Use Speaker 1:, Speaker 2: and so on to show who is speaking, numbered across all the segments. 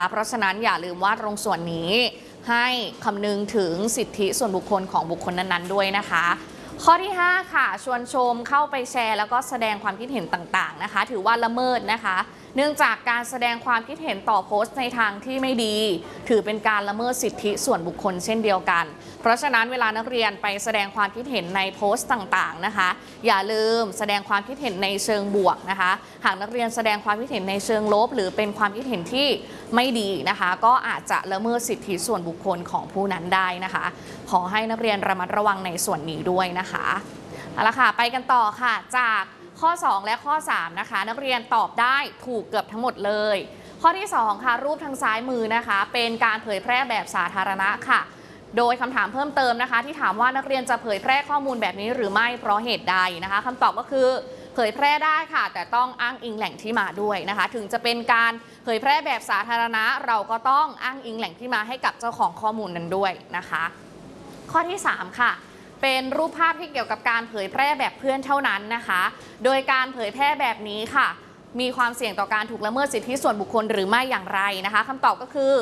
Speaker 1: เพราะฉะนั้นอย่าลืมว่าตรงส่วนนี้ให้คำนึงถึงสิทธิส่วนบุคคลของบุคคลนั้นๆด้วยนะคะข้อที่5ค่ะชวนชมเข้าไปแชร์แล้วก็แสดงความคิดเห็นต่างๆนะคะถือว่าละเมิดนะคะเนื่องจากการแสดงความคิดเห็นต่อโพสต์ในทางที่ไม่ดีถือเป็นการละเมิดสิทธิส่วนบุคคลเช่นเดียวกันเพราะฉะนั้นเวลานักเรียนไปแสดงความคิดเห็นในโพสต์ต่างๆนะคะอย่าลืมแสดงความคิดเห็นในเชิงบวกนะคะหากนักเรียนแสดงความคิดเห็นในเชิงลบหรือเป็นความคิดเห็นที่ไม่ดีนะคะก็อาจจะละเมิดสิทธิส่วนบุคคลของผู้นั้นได้นะคะขอให้นักเรียนระมัดระวังในส่วนนี้ด้วยนะคะเอาละค่ะไปกันต่อค่ะจากข้อ2และข้อ3นะคะนักเรียนตอบได้ถูกเกือบทั้งหมดเลยข้อที่2ค่ะรูปทางซ้ายมือนะคะเป็นการเผยแพร่แบบสาธารณะค่ะโดยคำถามเพิ่มเติมนะคะที่ถามว่านักเรียนจะเผยแพร่ข้อมูลแบบนี้หรือไม่เพราะเหตุใดนะคะคำตอบก็คือเผยแพร่ได้ค่ะแต่ต้องอ้างอิงแหล่งที่มาด้วยนะคะถึงจะเป็นการเผยแพร่แบบสาธารณะเราก็ต้องอ้างอิงแหล่งที่มาให้กับเจ้าของข้อมูลนั้นด้วยนะคะข้อที่3ค่ะเป็นรูปภาพที่เกี่ยวกับการเผยแพร่แบบเพื่อนเท่านั้นนะคะโดยการเผยแพร่แบบนี้ค่ะมีความเสี่ยงต่อการถูกละเมิดสิทธิส่วนบุคคลหรือไม่อย่างไรนะคะคำตอบก็คือ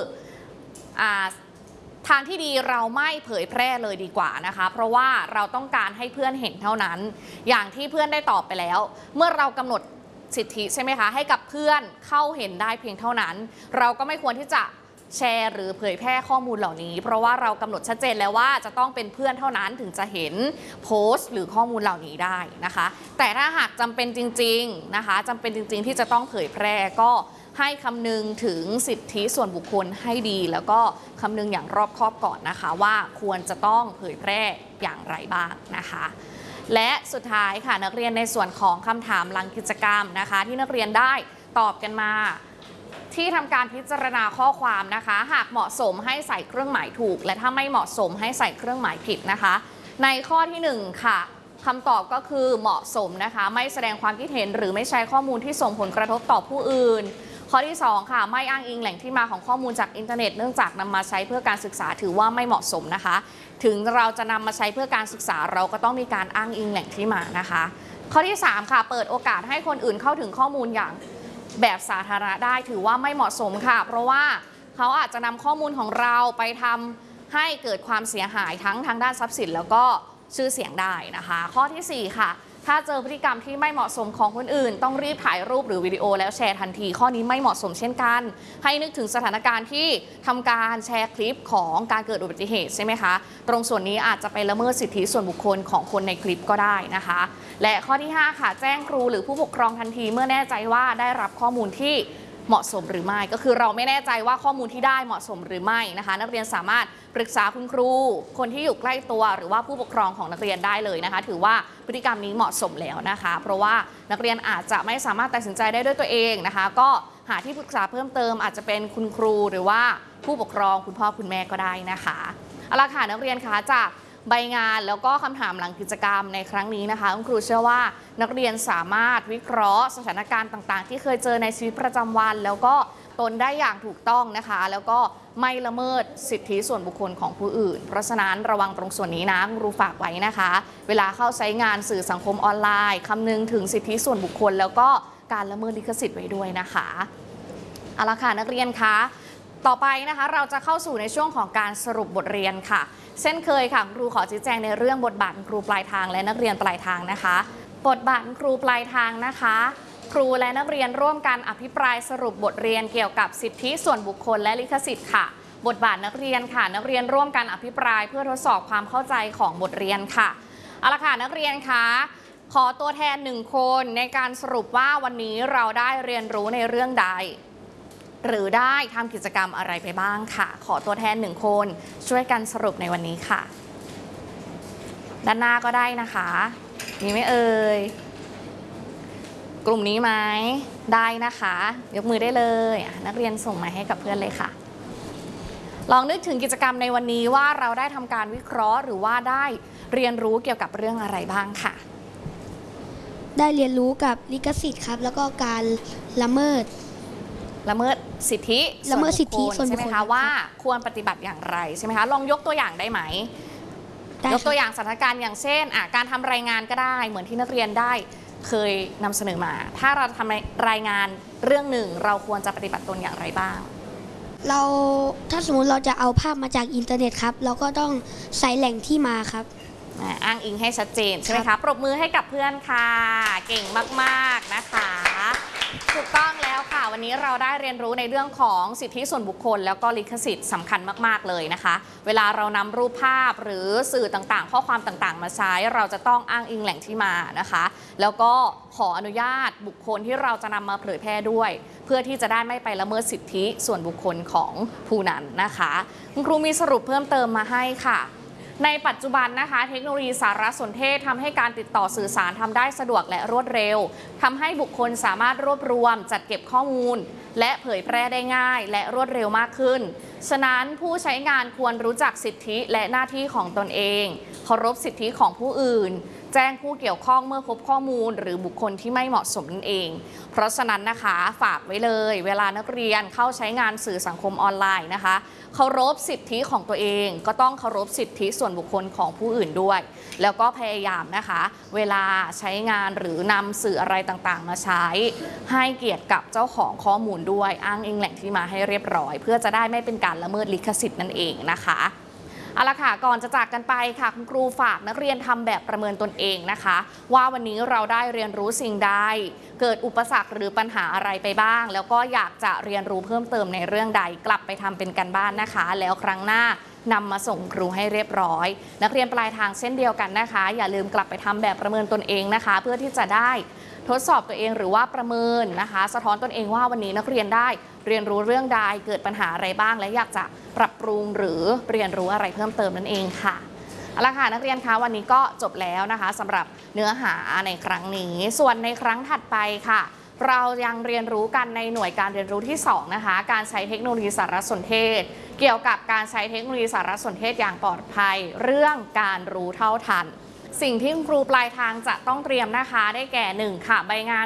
Speaker 1: ทางที่ดีเราไม่เผยแพร่เลยดีกว่านะคะเพราะว่าเราต้องการให้เพื่อนเห็นเท่านั้นอย่างที่เพื่อนได้ตอบไปแล้วเมื่อเรากำหนดสิทธิใช่ไหมคะให้กับเพื่อนเข้าเห็นได้เพียงเท่านั้นเราก็ไม่ควรที่จะแชร์หรือเผยแพร่ข้อมูลเหล่านี้เพราะว่าเรากำหนดชัดเจนแล้วว่าจะต้องเป็นเพื่อนเท่านั้นถึงจะเห็นโพสต์หรือข้อมูลเหล่านี้ได้นะคะแต่ถ้าหากจำเป็นจริงๆนะคะจำเป็นจริงๆที่จะต้องเผยแพร่ก็ให้คำนึงถึงสิทธิส่วนบุคคลให้ดีแล้วก็คำนึงอย่างรอบคอบก่อนนะคะว่าควรจะต้องเผยแพร่อย่างไรบ้างนะคะและสุดท้ายค่ะนักเรียนในส่วนของคำถามหลังกิจกรรมนะคะที่นักเรียนได้ตอบกันมาที่ทำการพิจารณาข้อความนะคะหากเหมาะสมให้ใส่เครื่องหมายถูกและถ้าไม่เหมาะสมให้ใส่เครื่องหมายผิดนะคะในข้อที่1ค่ะคำตอบก็คือเหมาะสมนะคะไม่แสดงความคิดเห็นหรือไม่ใช้ข้อมูลที่ส่งผลกระทบต่อผู้อื่นข้อที่2ค่ะไม่อ้างอิงแหล่งที่มาของข้อมูลจากอินเทอร์เน็ตเนื่องจากนำมาใช้เพื่อการศึกษาถือว่าไม่เหมาะสมนะคะถึงเราจะนำมาใช้เพื่อการศึกษาเราก็ต้องมีการอ้างอิงแหล่งที่มานะคะข้อที่3ค่ะเปิดโอกาสให้คนอื่นเข้าถึงข้อมูลอย่างแบบสาธารณะได้ถือว่าไม่เหมาะสมค่ะเพราะว่าเขาอาจจะนำข้อมูลของเราไปทำให้เกิดความเสียหายทั้งทางด้านทรัพย์สินแล้วก็ชื่อเสียงได้นะคะข้อที่4ค่ะถ้าเจอพฤติกรรมที่ไม่เหมาะสมของคนอื่นต้องรีบถ่ายรูปหรือวิดีโอแล้วแชร์ทันทีข้อนี้ไม่เหมาะสมเช่นกันให้นึกถึงสถานการณ์ที่ทำการแชร์คลิปของการเกิดอุบัติเหตุใช่ไหมคะตรงส่วนนี้อาจจะไปละเมิดสิทธิส่วนบุคคลของคนในคลิปก็ได้นะคะและข้อที่5ค่ะแจ้งครูหรือผู้ปกครองทันทีเมื่อแน่ใจว่าได้รับข้อมูลที่เหมาะสมหรือไม่ก็คือเราไม่แน่ใจว่าข้อมูลที่ได้เหมาะสมหรือไม่นะคะนักเรียนสามารถปรึกษาคุณครูคนที่อยู่ใกล้ตัวหรือว่าผู้ปกครองของนักเรียนได้เลยนะคะถือว่าพฤติกรรมนี้เหมาะสมแล้วนะคะเพราะว่านักเรียนอาจจะไม่สามารถตัดสินใจได้ด้วยตัวเองนะคะก็หาที่ปรึกษาเพิ่มเติมอาจจะเป็นคุณครูหรือว่าผู้ปกครองคุณพ่อคุณแม่ก็ได้นะคะเอาล่ะค่ะนักเรียนคะจากใบงานแล้วก็คำถามหลังกิจกรรมในครั้งนี้นะคะคุณครูเชื่อว่านักเรียนสามารถวิเคราะห์สถานการณ์ต่างๆที่เคยเจอในชีวิตประจำวันแล้วก็ตนได้อย่างถูกต้องนะคะแล้วก็ไม่ละเมิดสิทธิส่วนบุคคลของผู้อื่นเพราะฉะนั้นระวังตรงส่วนนี้นะคุณครูฝากไว้นะคะเวลาเข้าใช้งานสื่อสังคมออนไลน์คำนึงถึงสิทธิส่วนบุคคลแล้วก็การละเมิดลิขสิทธิ์ไว้ด้วยนะคะเอาละค่ะนักเรียนคะต่อไปนะคะเราจะเข้าสู่ในช่วงของการสรุปบทเรียนค่ะเช่นเคยค่ะครูขอชี้แจงในเรื่องบทบาทครูปลายทางและนักเรียนปลายทางนะคะบทบาทครูปลายทางนะคะครูและนักเรียนร่วมกันอภิปรายสรุปบทเรียนเกี่ยวกับสิทธิส่วนบุคคลและลิขสิทธิ์ค่ะบทบาทนักเรียนค่ะนักเรียนร่วมกันอภิปรายเพื่อทดสอบความเข้าใจของบทเรียนค่ะเอาละค่ะนักเรียนคะขอตัวแทน1คนในการสรุปว่าวันนี้เราได้เรียนรู้ในเรื่องใดหรือได้ทำกิจกรรมอะไรไปบ้างค่ะขอตัวแทน1คนช่วยกันสรุปในวันนี้ค่ะด้านหน้าก็ได้นะคะมีไหมเอ่ยกลุ่มนี้ไหมได้นะคะยกมือได้เลยนักเรียนส่งมาให้กับเพื่อนเลยค่ะลองนึกถึงกิจกรรมในวันนี้ว่าเราได้ทำการวิเคราะห์หรือว่าได้เรียนรู้เกี่ยวกับเรื่องอะไรบ้างค่ะ
Speaker 2: ได้เรียนรู้กับลิขสิทธิ์ครับแล้วก็การละเมิด
Speaker 1: สิทธิส่วนบุคคลใช่ไหมคะว่าควรปฏิบัติอย่างไรใช่ไหมคะลองยกตัวอย่างได้ไหมยกตัวอย่างสถานการณ์อย่างเช่นการทำรายงานก็ได้เหมือนที่นักเรียนได้เคยนำเสนอมาถ้าเราทำรายงานเรื่องหนึ่งเราควรจะปฏิบัติตนอย่างไรบ้าง
Speaker 2: เราถ้าสมมติเราจะเอาภาพมาจากอินเทอร์เน็ตครับเราก็ต้องใส่แหล่งที่มาครับ
Speaker 1: อ้างอิงให้ชัดเจนใช่ไหมคะปรบมือให้กับเพื่อนค่ะเก่งมากๆนะคะถูกต้องแล้วค่ะวันนี้เราได้เรียนรู้ในเรื่องของสิทธิส่วนบุคคลแล้วก็ลิขสิทธิ์สำคัญมากๆเลยนะคะเวลาเรานำรูปภาพหรือสื่อต่างๆข้อความต่างๆมาใช้เราจะต้องอ้างอิงแหล่งที่มานะคะแล้วก็ขออนุญาตบุคคลที่เราจะนำมาเผยแพร่ด้วย เพื่อที่จะได้ไม่ไปละเมิดสิทธิส่วนบุคคลของผู้นั้นนะคะคุณครูมีสรุปเพิ่มเติมมาให้ค่ะในปัจจุบันนะคะเทคโนโลยีสารสนเทศทำให้การติดต่อสื่อสารทำได้สะดวกและรวดเร็วทำให้บุคคลสามารถรวบรวมจัดเก็บข้อมูลและเผยแพร่ได้ง่ายและรวดเร็วมากขึ้นฉะนั้นผู้ใช้งานควรรู้จักสิทธิและหน้าที่ของตนเองเคารพสิทธิของผู้อื่นแจ้งผู้เกี่ยวข้องเมื่อพบข้อมูลหรือบุคคลที่ไม่เหมาะสมนั่นเองเพราะฉะนั้นนะคะฝากไว้เลยเวลานักเรียนเข้าใช้งานสื่อสังคมออนไลน์นะคะเคารพสิทธิของตัวเองก็ต้องเคารพสิทธิส่วนบุคคลของผู้อื่นด้วยแล้วก็พยายามนะคะเวลาใช้งานหรือนำสื่ออะไรต่างๆมาใช้ให้เกียรติกับเจ้าของข้อมูลด้วยอ้างอิงแหล่งที่มาให้เรียบร้อยเพื่อจะได้ไม่เป็นการละเมิดลิขสิทธิ์นั่นเองนะคะเอาละค่ะก่อนจะจากกันไปค่ะคุณครูฝากนักเรียนทำแบบประเมินตนเองนะคะว่าวันนี้เราได้เรียนรู้สิ่งใดเกิดอุปสรรคหรือปัญหาอะไรไปบ้างแล้วก็อยากจะเรียนรู้เพิ่มเติมในเรื่องใดกลับไปทำเป็นกันบ้านนะคะแล้วครั้งหน้านำมาส่งครูให้เรียบร้อยนักเรียนปลายทางเช่นเดียวกันนะคะอย่าลืมกลับไปทำแบบประเมินตนเองนะคะเพื่อที่จะได้ทดสอบตัวเองหรือว่าประเมินนะคะสะท้อนตนเองว่าวันนี้นักเรียนได้เรียนรู้เรื่องใดเกิดปัญหาอะไรบ้างและอยากจะปรับปรุงหรือเรียนรู้อะไรเพิ่มเติมนั่นเองค่ะเอาละค่ะนักเรียนคะวันนี้ก็จบแล้วนะคะสำหรับเนื้อหาในครั้งนี้ส่วนในครั้งถัดไปค่ะเรายังเรียนรู้กันในหน่วยการเรียนรู้ที่2นะคะการใช้เทคโนโลยีสารสนเทศเกี่ยวกับการใช้เทคโนโลยีสารสนเทศอย่างปลอดภัยเรื่องการรู้เท่าทันสิ่งที่ครูปลายทางจะต้องเตรียมนะคะได้แก่1ค่ะใบงาน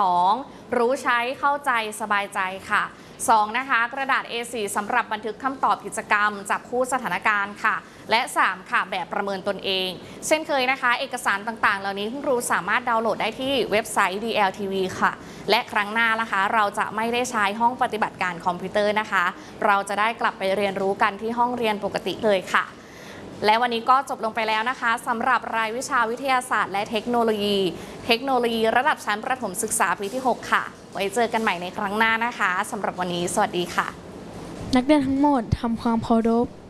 Speaker 1: 02รู้ใช้เข้าใจสบายใจค่ะ2นะคะกระดาษ A4 สำหรับบันทึกคำตอบกิจกรรมจับคู่สถานการณ์ค่ะและ3ค่ะแบบประเมินตนเองเช่นเคยนะคะเอกสารต่างๆเหล่านี้คุณครูสามารถดาวน์โหลดได้ที่เว็บไซต์ DLTV ค่ะและครั้งหน้านะคะเราจะไม่ได้ใช้ห้องปฏิบัติการคอมพิวเตอร์นะคะเราจะได้กลับไปเรียนรู้กันที่ห้องเรียนปกติเลยค่ะและวันนี้ก็จบลงไปแล้วนะคะสำหรับรายวิชาวิทยาศาสตร์และเทคโนโลยีระดับชั้นประถมศึกษาปีที่6ค่ะไว้เจอกันใหม่ในครั้งหน้านะคะสำหรับวันนี้สวัสดีค่ะ
Speaker 3: นักเรียนทั้งหมดทำความเคารพ